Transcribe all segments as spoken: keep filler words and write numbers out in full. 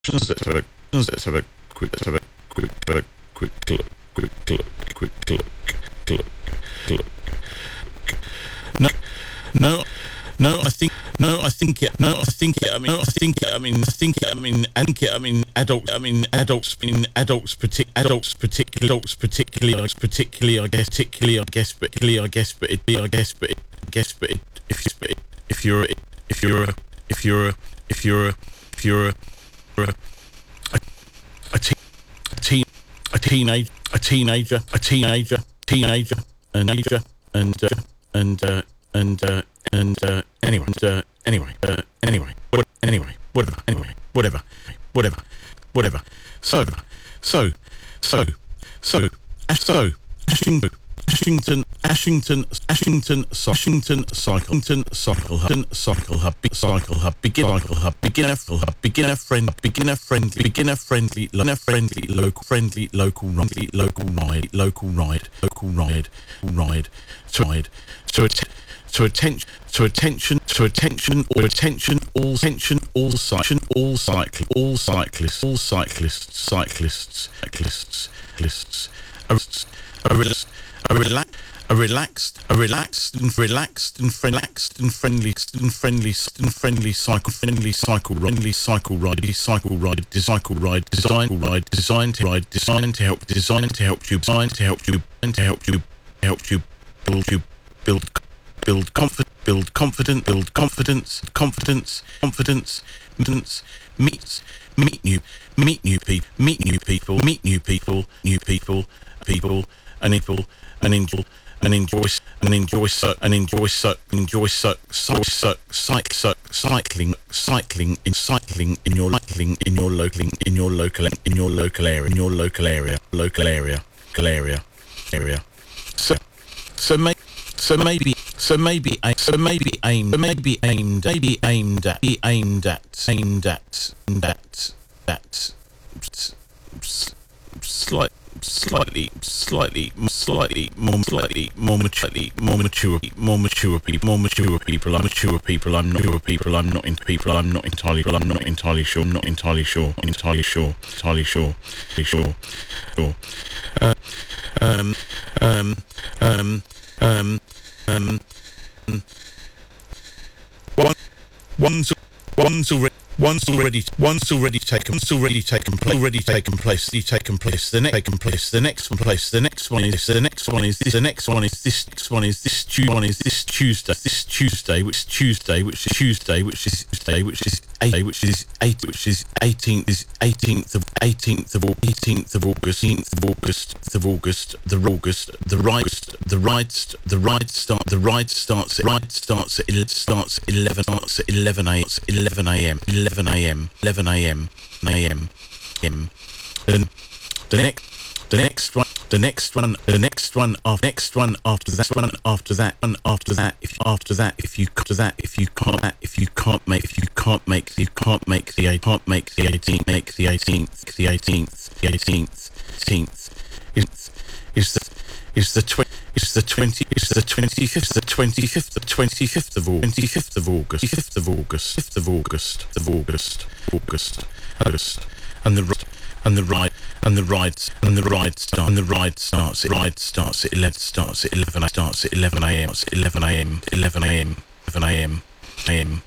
Let's have a let's have a quick let's have a quick uh, quick look quick look quick look look look. No, no, no. I think no. I think it. No, I think it. I mean, I think it. I mean, I think it. I mean, I think it. I mean, adults. I mean, adults. I mean, adults. Partic- adults. Particularly. Adults. Particularly. Particularly. I guess. Particularly. I guess. Particularly. I guess. But it. I guess. But it. Guess. But it, if you. But if you're. If you're. If you're. If you're. If you're. A, a, teen, a teen, a teenage, a teenager, a teenager, teenager, and teenager, and uh, and uh, and uh, and uh, anyway, and, uh, anyway, uh, anyway, what, anyway, whatever, anyway, whatever, whatever, whatever. So, so, so, so, so, Ashington. Ashington, Ashington, Ashington, Ashington, Cyclington, Cycle Hub, Cycle Hub, Cycle Hub, Beginner, Cycle Hub, Beginner, Hub, Beginner friend, Beginner friendly, Beginner friendly, Beginner friendly, local friendly, local ride, local ride, local ride, local ride, ride, to ride, to att- to attention, to attention, to attention, or attention, all attention, all cycling, all cycling, all cyclists, all cyclists, cyclists, cyclists, cyclists, a relaxed, a relaxed, a relaxed, a relaxed and relaxed and relaxed and friendly and friendly and friendly cycle, friendly cycle, friendly cycle ride, cycle ride, cycle ride, design ride, designed to ride, designed to help, designed to help you, designed to help you, and to help you, help you build you build. Build confidence, build confidence, build confidence, confidence, confidence, confidence, meet, meet new, meet new people, meet new people, meet new people, new people, people, and people, and enjoy, and enjoy, and enjoy, and enjoy, enjoy, cycling, cycling, cycling, in cycling in your cycling in your local, in your local, in your local area, in your local area, local area, local area, area. So, so make. So maybe, so maybe, so maybe aimed, maybe aimed, maybe aimed at, aimed at, aimed at, that, that, slight, slightly, slightly, slightly, more, slightly, more maturely, more mature, more mature people, more mature people. I'm mature people. I'm not mature people. I'm not into people. I'm not entirely. I'm not entirely sure. I'm not entirely sure. Entirely sure. Entirely sure. Sure. Sure. Uh, um. Um. Um. Um. Um, one, one's one's already one's already one's already taken one's already taken place already taken place already taken place the next taken place the next one place the next one is the next one is this the next one is this next one is this Tuesday one is this Tuesday this Tuesday which is Tuesday which is Tuesday which is Tuesday which is eight which is eight which is eighteenth is eighteenth of eighteenth of eighteenth of August eighteenth of August of August the August the ride the ride the ride start the ride starts at ride starts at it starts at eleven starts at eleven a.m. eleven a.m. eleven a.m. eleven a.m. a.m. m. Then the next the next one the next one the next one after next one after that one after that one after that if after that if you after that if you can't if you can't make if you can't make you can't make the eight can't make the eighteenth make the eighteenth the eighteenth the eighteenth eighteenth is is the is the twenty it's the twenty it's the twenty-fifth the twenty-fifth the twenty-fifth of August twenty-fifth of August fifth of August fifth of August of August August August and the and the ride and the rides and the ride start and the ride starts it ride starts at eleven starts at eleven starts at eleven a.m. It's eleven a.m. eleven a.m. eleven a.m. a.m.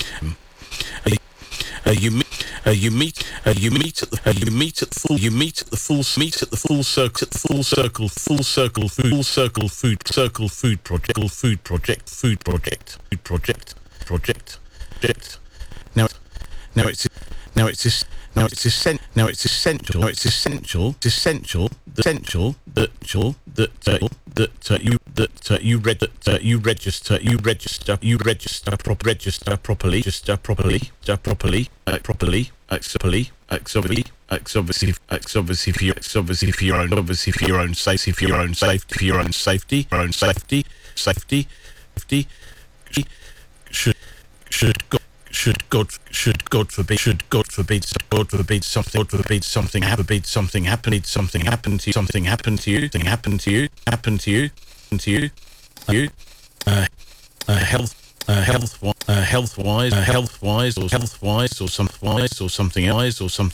Uh, you meet, uh, you meet, uh, you meet at the, uh, you meet at the full, you meet at the full, meet at the full circle, full circle, full circle, food, full circle, food, circle, food project, food project, food project, food project, project, project. Now, now it's, now it's this. Now it's essential. Now it's essential. Now it's essential. It's essential. Essential that that uh, that uh, you that uh, you read that uh, you register. You register. You register. Prop register properly. Register properly. Uh, properly. Uh, properly. Properly. Obviously. Obviously. Obviously for your obviously for your own obviously for your own safety for your own safety for your own safety your own safety safety safety should should go. Should God should God forbid should God forbid God forbid something God forbid something happen something happen something happen to you something happen to you something happen to you happen to you happen to you you uh, uh health uh, health, uh, health wise, uh, health wise, or health wise, or some wise, or something else, or something.